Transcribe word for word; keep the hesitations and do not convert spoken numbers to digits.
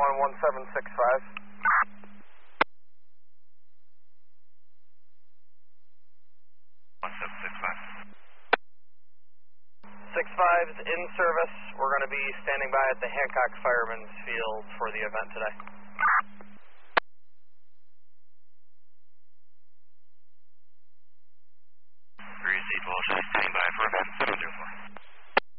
on one seven six five. one seven six five. six five's in service. We're going to be standing by at the Hancock Fireman's Field for the event today. Received, Walsh, standing by.